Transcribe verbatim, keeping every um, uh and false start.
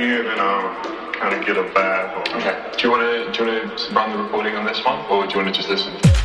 here, then I'll kind of get a vibe. Okay. Do you want to do you want to run the recording on this one, or do you want to just listen?